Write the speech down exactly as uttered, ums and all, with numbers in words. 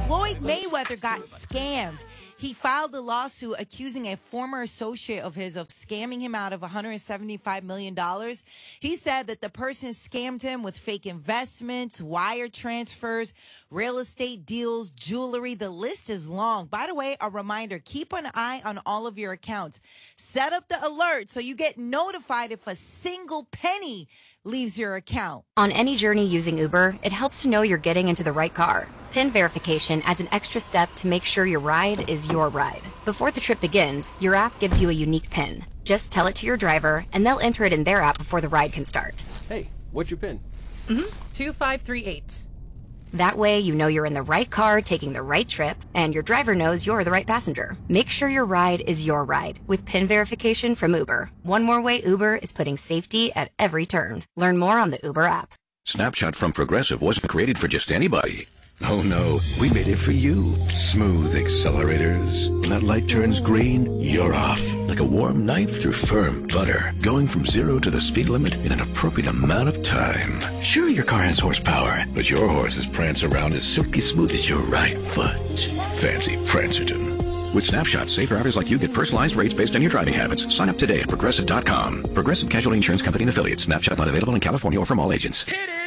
Floyd Mayweather got scammed. He filed a lawsuit accusing a former associate of his of scamming him out of one hundred seventy-five million dollars. He said that the person scammed him with fake investments, wire transfers, real estate deals, jewelry. The list is long. By the way, a reminder, keep an eye on all of your accounts. Set up the alert so you get notified if a single penny leaves your account. On any journey using Uber, it helps to know you're getting into the right car. PIN verification adds an extra step to make sure your ride is your ride. Before the trip begins, your app gives you a unique PIN. Just tell it to your driver, and they'll enter it in their app before the ride can start. Hey, what's your PIN? Mm-hmm. two five three eight. That way, you know you're in the right car taking the right trip, and your driver knows you're the right passenger. Make sure your ride is your ride with PIN verification from Uber. One more way Uber is putting safety at every turn. Learn more on the Uber app. Snapshot from Progressive wasn't created for just anybody. Oh no, we made it for you. Smooth accelerators. When that light turns green, you're off. Like a warm knife through firm butter. Going from zero to the speed limit in an appropriate amount of time. Sure, your car has horsepower, but your horses prance around as silky smooth as your right foot. Fancy Prancerton. With Snapshot, safe drivers like you get personalized rates based on your driving habits. Sign up today at Progressive dot com. Progressive Casualty Insurance Company and Affiliates. Snapshot not available in California or from all agents. Hit it!